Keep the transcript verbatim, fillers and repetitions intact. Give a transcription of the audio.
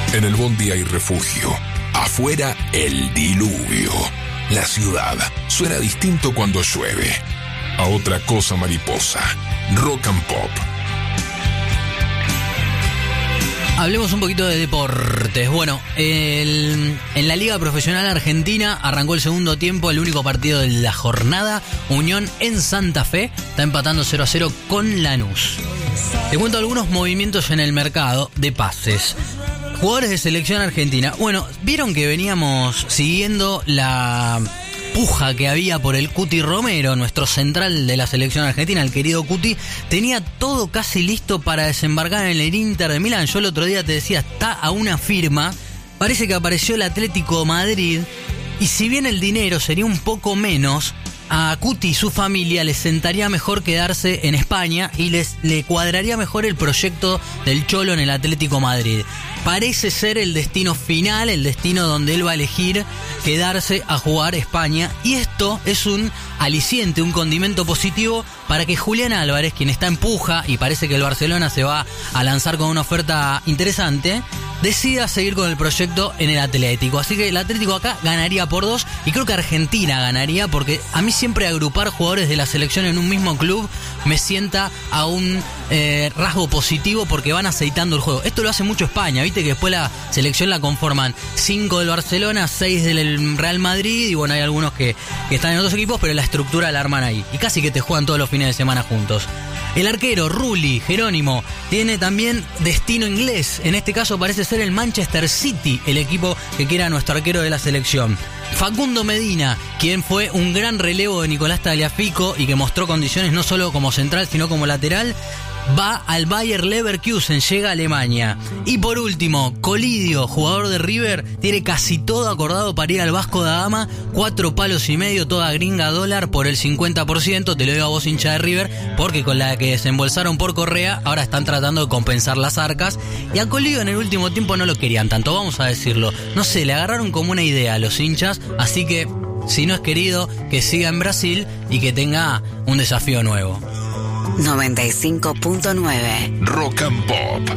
En el bondi hay refugio. Afuera, el diluvio. La ciudad suena distinto cuando llueve. A otra cosa mariposa. Rock and Pop. Hablemos un poquito de deportes. Bueno, el, en la Liga Profesional Argentina arrancó el segundo tiempo, el único partido de la jornada. Unión en Santa Fe está empatando cero a cero con Lanús. Te cuento algunos movimientos en el mercado de pases. Jugadores de selección argentina. Bueno, vieron que veníamos siguiendo la puja que había por el Cuti Romero, nuestro central de la selección argentina, el querido Cuti. Tenía todo casi listo para desembarcar en el Inter de Milán. Yo el otro día te decía, está a una firma. Parece que apareció el Atlético de Madrid. Y si bien el dinero sería un poco menos, a Cuti y su familia les sentaría mejor quedarse en España y les le cuadraría mejor el proyecto del Cholo en el Atlético de Madrid. Parece ser el destino final, el destino donde él va a elegir quedarse a jugar España. Y esto es un aliciente, un condimento positivo para que Julián Álvarez, quien está en puja y parece que el Barcelona se va a lanzar con una oferta interesante, decida seguir con el proyecto en el Atlético. Así que el Atlético acá ganaría por dos y creo que Argentina ganaría, porque a mí siempre agrupar jugadores de la selección en un mismo club me sienta a un eh, rasgo positivo, porque van aceitando el juego. Esto lo hace mucho España, viste que después la selección la conforman cinco del Barcelona, seis del Real Madrid y bueno, hay algunos que, que están en otros equipos, pero la estructura la arman ahí y casi que te juegan todos los fines de semana juntos. El arquero Rulli, Jerónimo, tiene también destino inglés. En este caso parece ser el Manchester City, el equipo que quiera nuestro arquero de la selección. Facundo Medina, quien fue un gran relevo de Nicolás Tagliafico y que mostró condiciones no solo como central sino como lateral, va al Bayer Leverkusen, llega a Alemania. Y por último, Colidio, jugador de River, tiene casi todo acordado para ir al Vasco da Gama. Cuatro palos y medio, toda gringa dólar por el cincuenta por ciento. Te lo digo a vos, hincha de River, porque con la que desembolsaron por Correa, ahora están tratando de compensar las arcas. Y a Colidio en el último tiempo no lo querían tanto, vamos a decirlo. No sé, le agarraron como una idea a los hinchas, así que si no es querido, que siga en Brasil y que tenga un desafío nuevo. noventa y cinco punto nueve Rock and Pop.